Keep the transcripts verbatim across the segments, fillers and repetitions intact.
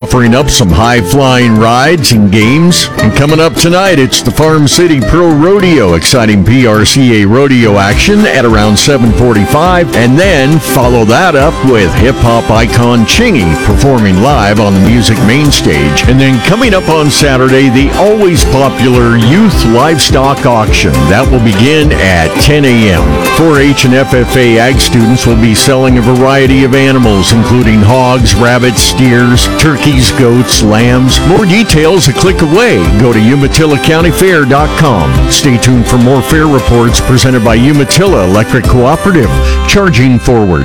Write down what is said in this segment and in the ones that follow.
offering up some high-flying rides and games. And coming up tonight, it's the Farm City Pro Rodeo. Exciting P R C A rodeo action at around seven forty-five. And then follow that up with hip-hop icon Chingy performing live on the Music Main Stage. And then coming up on Saturday, the always popular Youth Livestock Auction. That will begin at ten a.m. four H and F F A Ag students will be selling a variety of animals, including hogs, rabbits, steers, turkeys, goats, lambs. More details a click away. Go to Umatilla County Fair dot com. Stay tuned for more fair reports presented by Umatilla Electric Cooperative. Charging forward.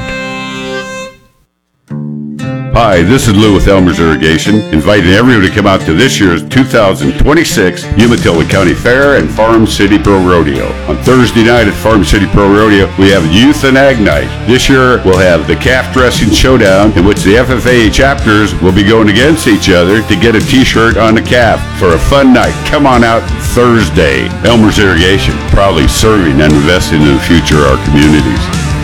Hi, this is Lou with Elmer's Irrigation, inviting everyone to come out to this year's two thousand twenty-six Umatilla County Fair and Farm City Pro Rodeo. On Thursday night at Farm City Pro Rodeo, we have Youth and Ag Night. This year, we'll have the Calf Dressing Showdown, in which the F F A chapters will be going against each other to get a t-shirt on the calf. For a fun night, come on out Thursday. Elmer's Irrigation, proudly serving and investing in the future of our communities.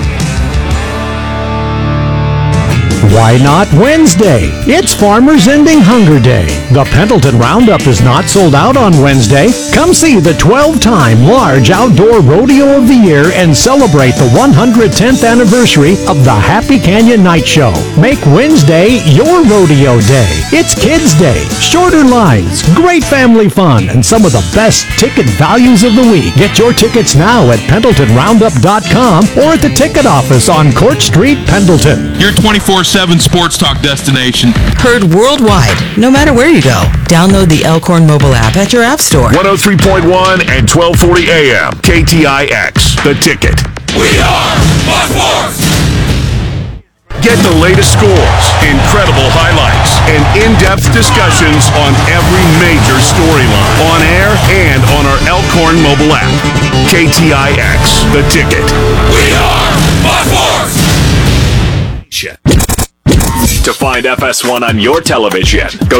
Why not Wednesday? It's Farmers Ending Hunger Day. The Pendleton Roundup is not sold out on Wednesday. Come see the twelve-time large outdoor rodeo of the year and celebrate the one hundred tenth anniversary of the Happy Canyon Night Show. Make Wednesday your rodeo day. It's Kids Day, shorter lines, great family fun, and some of the best ticket values of the week. Get your tickets now at Pendleton Roundup dot com or at the ticket office on Court Street, Pendleton. Your twenty-four seven sports talk destination. Heard worldwide, no matter where you go. Download the Elkhorn mobile app at your app store. one oh three point one and twelve forty A M. K T I X, The Ticket. We are Fox Sports! Get the latest scores, incredible highlights, and in-depth discussions on every major storyline. On air and on our Elkhorn mobile app. K T I X, The Ticket. We are Fox Sports! To find F S one on your television, go